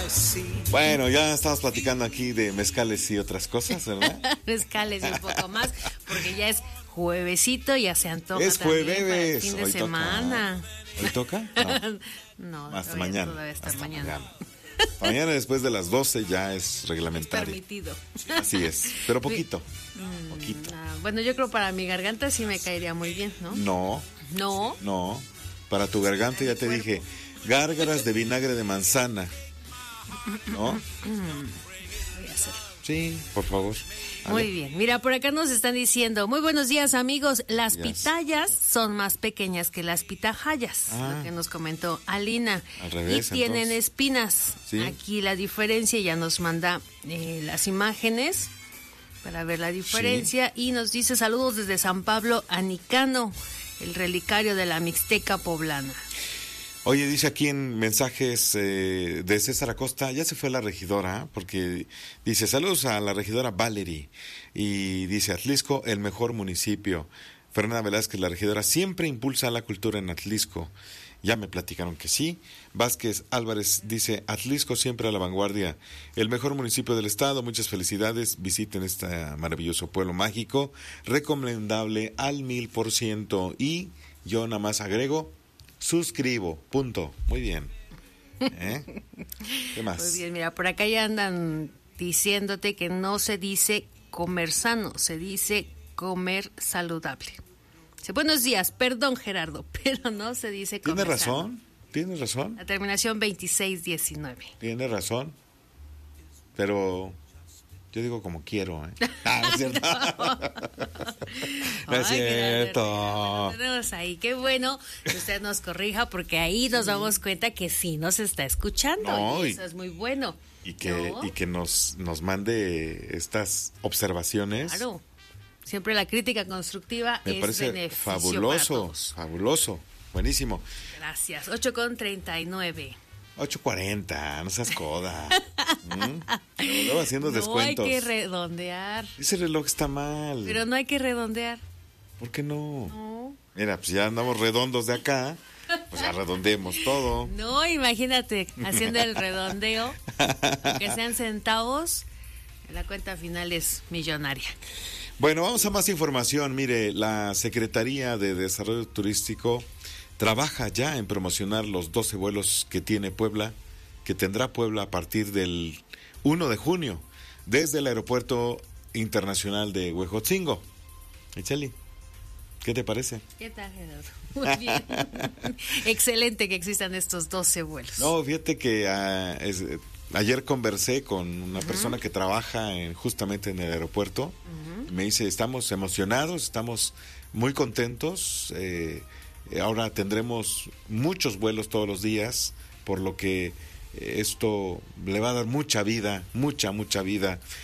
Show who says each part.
Speaker 1: Bueno, ya estabas platicando aquí de mezcales y otras cosas, ¿verdad?
Speaker 2: Mezcales y un poco más, porque ya es juevesito, ya se antoja.
Speaker 1: Es
Speaker 2: también
Speaker 1: jueves.
Speaker 2: para el fin de
Speaker 1: Hoy
Speaker 2: semana.
Speaker 1: Toca. ¿Hoy toca? No.
Speaker 2: No,
Speaker 1: Hasta
Speaker 2: todavía
Speaker 1: mañana.
Speaker 2: hasta mañana.
Speaker 1: Mañana después de las 12 ya es reglamentario.
Speaker 2: Permitido.
Speaker 1: Así es, pero poquito. Poquito.
Speaker 2: Bueno, yo creo para mi garganta sí me caería muy bien, ¿no?
Speaker 1: No. Para tu garganta ya te dije, gárgaras de vinagre de manzana. ¿No?
Speaker 2: Voy a hacer.
Speaker 1: Sí, por favor.
Speaker 2: Muy bien. Mira, por acá nos están diciendo, muy buenos días, amigos. Las pitayas son más pequeñas que las pitahayas, lo que nos comentó Alina.
Speaker 1: Al revés,
Speaker 2: y tienen
Speaker 1: entonces.
Speaker 2: espinas.
Speaker 1: Sí.
Speaker 2: Aquí la diferencia, ya nos manda las imágenes para ver la diferencia. Y nos dice saludos desde San Pablo a Nicano, el relicario de la Mixteca poblana.
Speaker 1: Oye, dice aquí en mensajes de César Acosta, ya se fue la regidora, porque dice, saludos a la regidora Valerie, y dice, Atlisco, el mejor municipio. Fernanda Velázquez, la regidora, siempre impulsa la cultura en Atlisco. Ya me platicaron que sí. Vázquez Álvarez dice, Atlisco siempre a la vanguardia, el mejor municipio del estado, muchas felicidades, visiten este maravilloso pueblo mágico, recomendable al 1000%, y yo nada más agrego, suscribo, punto. Muy bien. ¿Qué más?
Speaker 2: Muy bien, mira, por acá ya andan diciéndote que no se dice comer sano, se dice comer saludable. Dice, buenos días, perdón Gerardo, pero no se dice comer
Speaker 1: ¿Tienes
Speaker 2: sano.
Speaker 1: razón? ¿Tienes razón?
Speaker 2: La terminación 2619.
Speaker 1: Tienes razón. Pero yo digo como quiero, ¿eh? No es cierto. No es
Speaker 2: Ay,
Speaker 1: cierto.
Speaker 2: Tenemos ahí, qué bueno que usted nos corrija, porque ahí nos damos cuenta que sí nos está escuchando.
Speaker 1: No,
Speaker 2: y eso es muy bueno.
Speaker 1: Y que,
Speaker 2: ¿no?
Speaker 1: y que nos mande estas observaciones.
Speaker 2: Claro. Siempre la crítica constructiva
Speaker 1: Me
Speaker 2: es
Speaker 1: parece
Speaker 2: beneficio
Speaker 1: fabuloso,
Speaker 2: para todos.
Speaker 1: fabuloso, buenísimo.
Speaker 2: Gracias. 8:39.
Speaker 1: 8:40, no seas coda. Luego haciendo descuentos.
Speaker 2: No hay que redondear.
Speaker 1: Ese reloj está mal.
Speaker 2: Pero no hay que redondear.
Speaker 1: ¿Por qué no?
Speaker 2: No.
Speaker 1: Mira, pues ya andamos redondos de acá, pues ya redondeemos todo.
Speaker 2: No, imagínate, haciendo el redondeo, que sean centavos, la cuenta final es millonaria.
Speaker 1: Bueno, vamos a más información. Mire, la Secretaría de Desarrollo Turístico trabaja ya en promocionar los 12 vuelos que tiene Puebla, que tendrá Puebla a partir del 1 de junio, desde el Aeropuerto Internacional de Huejotzingo. Echeli, ¿qué te parece?
Speaker 2: ¿Qué tal, Gerardo? Muy bien. Excelente que existan estos 12 vuelos.
Speaker 1: No, fíjate que ayer conversé con una persona que trabaja justamente en el aeropuerto. Me dice, estamos emocionados, estamos muy contentos. Ahora tendremos muchos vuelos todos los días, por lo que esto le va a dar mucha vida, mucha vida